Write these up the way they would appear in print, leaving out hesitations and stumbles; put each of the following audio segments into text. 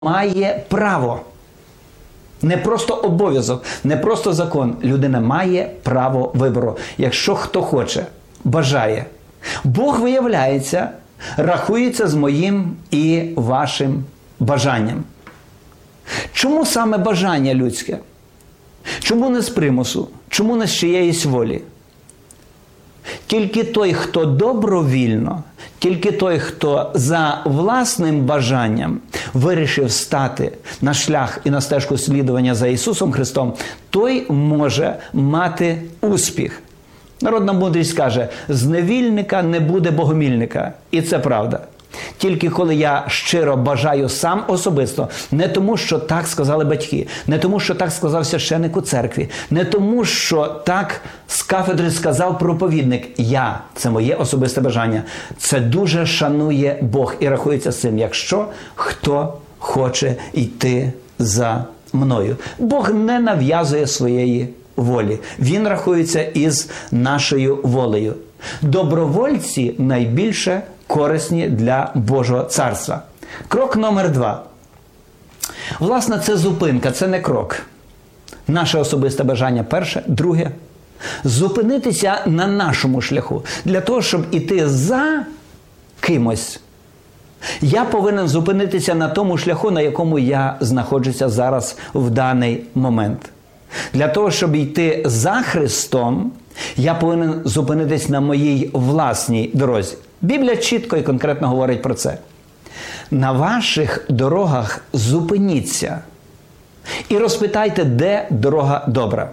має право. Не просто обов'язок, не просто закон. Людина має право вибору. Якщо хто хоче, бажає. Бог, виявляється, рахується з моїм і вашим бажанням. Чому саме бажання людське? Чому не з примусу? Чому не з чиєїсь волі? Тільки той, хто добровільно, тільки той, хто за власним бажанням вирішив стати на шлях і на стежку слідування за Ісусом Христом, той може мати успіх. Народна мудрість каже, з невільника не буде богомільника. І це правда. Тільки коли я щиро бажаю сам особисто, не тому, що так сказали батьки, не тому, що так сказав священик у церкві, не тому, що так з кафедри сказав проповідник. Це моє особисте бажання. Це дуже шанує Бог і рахується з цим, якщо хто хоче йти за мною. Бог не нав'язує своєї волі. Він рахується із нашою волею. Добровольці найбільше корисні для Божого царства. Крок номер 2. Власне, це зупинка, це не крок. Наше особисте бажання перше. Друге. Зупинитися на нашому шляху. Для того, щоб іти за кимось, я повинен зупинитися на тому шляху, на якому я знаходжуся зараз в даний момент. Для того, щоб йти за Христом, я повинен зупинитись на моїй власній дорозі. Біблія чітко і конкретно говорить про це. На ваших дорогах зупиніться і розпитайте, де дорога добра.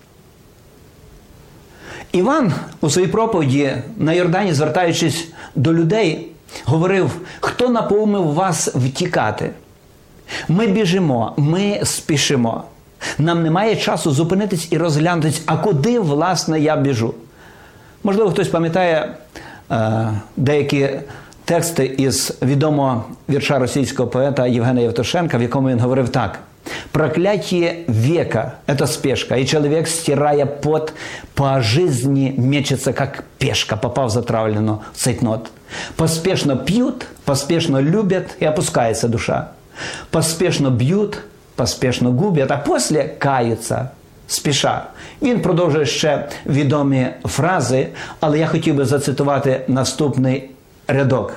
Іван у своїй проповіді на Йордані, звертаючись до людей, говорив, хто напоумив вас втікати? Ми біжимо, ми спішимо. Нам немає часу зупинитись і розглянутись, а куди, власне, я біжу. Можливо, хтось пам'ятає деякі тексти із відомого вірша російського поета Євгена Євтушенка, в якому він говорив так. «Проклятие века – это спешка, и человек, стирая пот, по жизни мечется, как пешка, попав затравлено в цейтнот. Поспешно пьют, поспешно любят, и опускается душа. Поспешно бьют, поспешно губят, а після каються спіша». Він продовжує ще відомі фрази, але я хотів би зацитувати наступний рядок.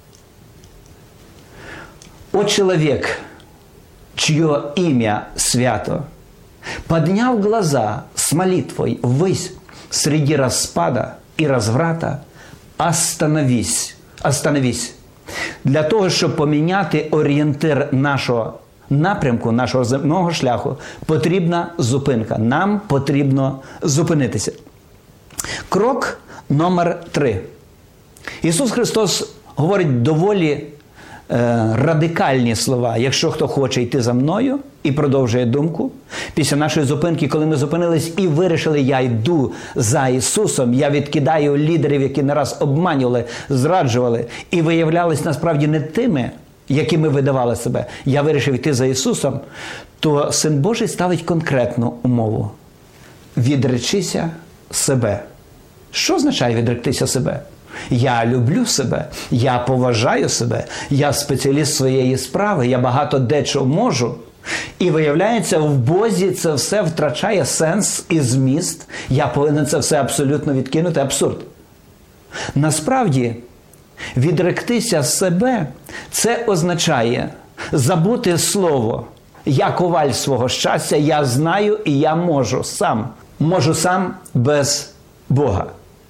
«О человек, чье имя свято, подняв глаза с молитвой ввысь среди распада и разврата, остановись, остановись». Для того, щоб поміняти орієнтир нашого напрямку, нашого земного шляху, потрібна зупинка. Нам потрібно зупинитися. Крок номер 3. Ісус Христос говорить доволі радикальні слова. Якщо хто хоче йти за мною, і продовжує думку, після нашої зупинки, коли ми зупинились і вирішили, я йду за Ісусом, я відкидаю лідерів, які не раз обманювали, зраджували, і виявлялись насправді не тими, якими видавали себе. Я вирішив йти за Ісусом, то Син Божий ставить конкретну умову. Відречися себе. Що означає відректися себе? Я люблю себе, я поважаю себе, я спеціаліст своєї справи, я багато дечого можу. І виявляється, в Бозі це все втрачає сенс і зміст. Я повинен це все абсолютно відкинути. Абсурд. Насправді, відректися себе – це означає забути слово «я коваль свого щастя, я знаю і я можу сам». Можу сам без Бога.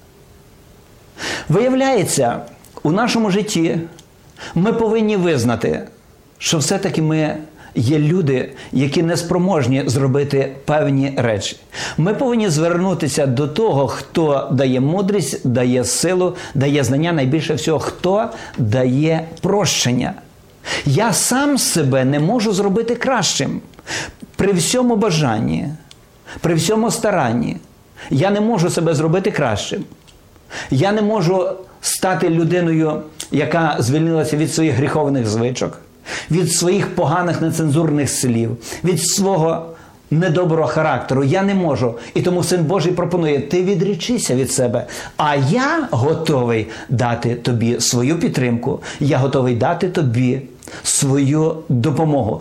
Виявляється, у нашому житті ми повинні визнати, що все-таки ми є люди, які не спроможні зробити певні речі. Ми повинні звернутися до того, хто дає мудрість, дає силу, дає знання, найбільше всього, хто дає прощення. Я сам себе не можу зробити кращим. При всьому бажанні, при всьому старанні, я не можу себе зробити кращим. Я не можу стати людиною, яка звільнилася від своїх гріховних звичок, від своїх поганих нецензурних слів, від свого недоброго характеру. Я не можу. І тому Син Божий пропонує, ти відречися від себе, а я готовий дати тобі свою підтримку, я готовий дати тобі свою допомогу.